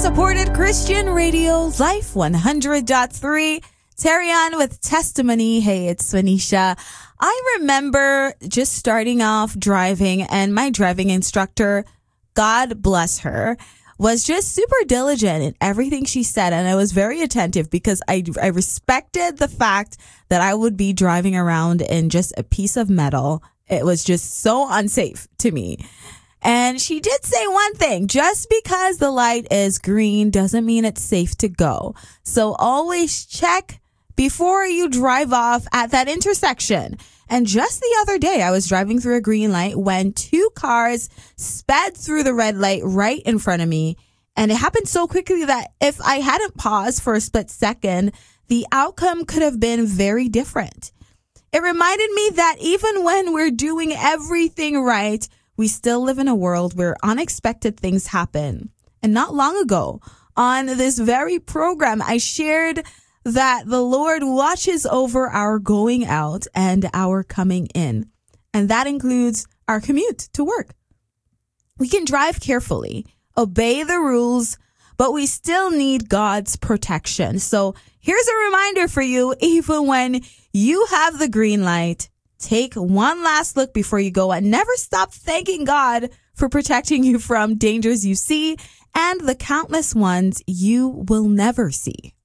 Listener-supported Christian radio, Life 100.3. Terrian with testimony. Hey, it's Swanisha. I remember just starting off driving, and my driving instructor, God bless her, was just super diligent in everything she said. And I was very attentive because I respected the fact that I would be driving around in just a piece of metal. It was just so unsafe to me. And she did say one thing: just because the light is green doesn't mean it's safe to go. So always check before you drive off at that intersection. And just the other day, I was driving through a green light when two cars sped through the red light right in front of me. And it happened so quickly that if I hadn't paused for a split second, the outcome could have been very different. It reminded me that even when we're doing everything right, we still live in a world where unexpected things happen. And not long ago, on this very program, I shared that the Lord watches over our going out and our coming in. And that includes our commute to work. We can drive carefully, obey the rules, but we still need God's protection. So here's a reminder for you: even when you have the green light, take one last look before you go, and never stop thanking God for protecting you from dangers you see and the countless ones you will never see.